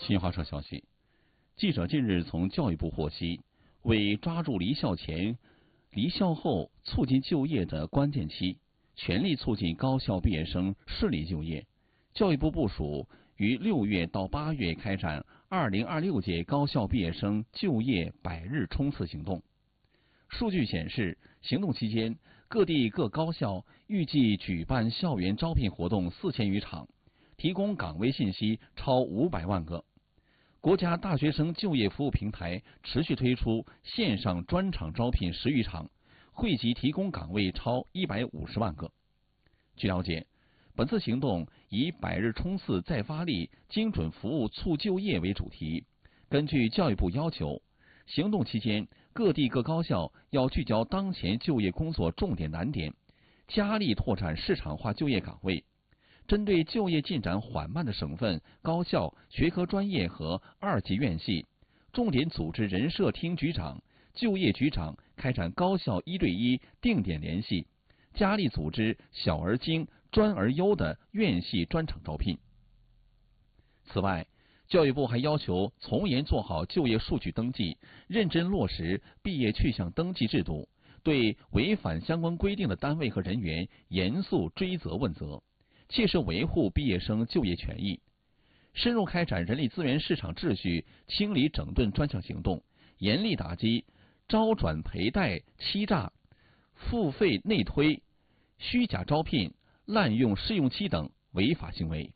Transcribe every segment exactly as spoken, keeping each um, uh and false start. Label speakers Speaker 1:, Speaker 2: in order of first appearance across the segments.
Speaker 1: 新华社消息，记者近日从教育部获悉，为抓住离校前、离校后促进就业的关键期，全力促进高校毕业生顺利就业，教育部部署于六月到八月开展二零二六届高校毕业生就业百日冲刺行动。数据显示，行动期间，各地各高校预计举办校园招聘活动四千余场，提供岗位信息超五百万个。国家大学生就业服务平台持续推出线上专场招聘十余场，惠及提供岗位超一百五十万个。据了解，本次行动以百日冲刺再发力、精准服务促就业为主题。根据教育部要求，行动期间，各地各高校要聚焦当前就业工作重点难点，加力拓展市场化就业岗位。针对就业进展缓慢的省份、高校、学科专业和二级院系，重点组织人社厅局长、就业局长开展高校一对一定点联系，加力组织小而精、专而优的院系专场招聘。此外，教育部还要求从严做好就业数据登记，认真落实毕业去向登记制度，对违反相关规定的单位和人员严肃追责问责，切实维护毕业生就业权益。深入开展人力资源市场秩序清理整顿专项行动，严厉打击招转赔贷、欺诈、付费内推、虚假招聘、滥用试用期等违法行为。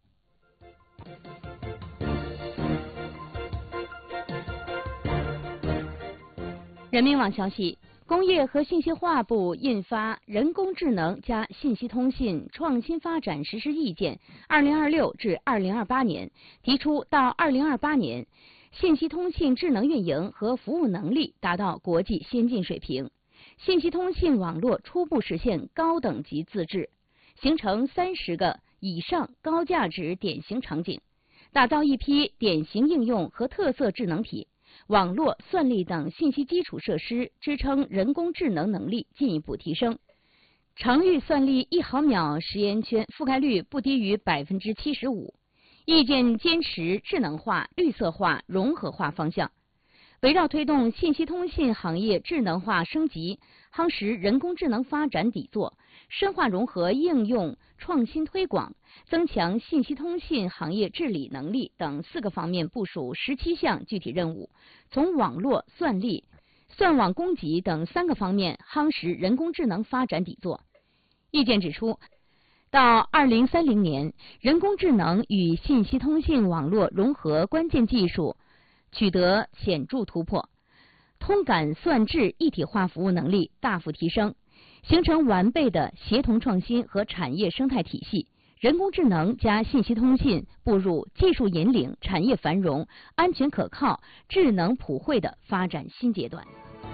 Speaker 2: 人民网消息，工业和信息化部印发《人工智能加信息通信创新发展实施意见（二零二六至二零二八年）》，提出到二零二八年，信息通信智能运营和服务能力达到国际先进水平，信息通信网络初步实现高等级自治，形成三十个以上高价值典型场景，打造一批典型应用和特色智能体。网络、算力等信息基础设施支撑人工智能能力进一步提升。程域算力一毫秒实验圈覆盖率不低于百分之七十五。意见坚持智能化、绿色化、融合化方向，围绕推动信息通信行业智能化升级，夯实人工智能发展底座，深化融合应用创新推广，增强信息通信行业治理能力等四个方面部署十七项具体任务，从网络、算力、算网供给等三个方面夯实人工智能发展底座。意见指出，到二零三零年，人工智能与信息通信网络融合关键技术取得显著突破，通感算智一体化服务能力大幅提升，形成完备的协同创新和产业生态体系。人工智能加信息通信步入技术引领、产业繁荣、安全可靠、智能普惠的发展新阶段。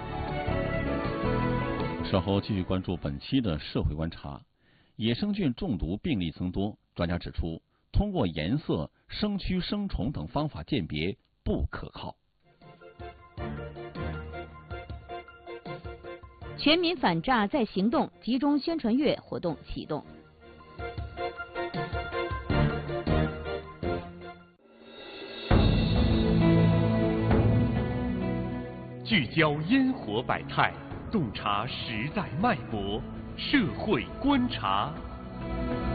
Speaker 1: 稍后继续关注本期的社会观察。野生菌中毒病例增多，专家指出，通过颜色、生蛆、生虫等方法鉴别不可靠。
Speaker 2: 全民反诈再行动集中宣传月活动启动。
Speaker 3: 聚焦烟火百态，洞察时代脉搏，社会观察。